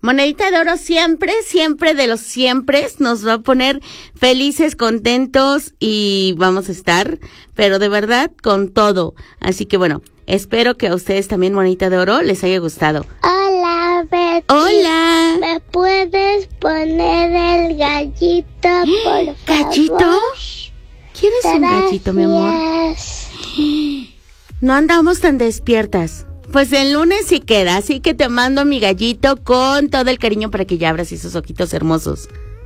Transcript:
Monedita de Oro siempre, siempre de los siempre nos va a poner felices, contentos y vamos a estar, pero de verdad con todo. Así que bueno, espero que a ustedes también, Monedita de Oro, les haya gustado. Hola, Betty. Hola. ¿Me puedes poner el gallito, por favor? ¿Gallito? ¿Quieres un gallito, mi amor? No andamos tan despiertas. Pues el lunes sí queda, así que te mando mi gallito con todo el cariño para que ya abras esos ojitos hermosos.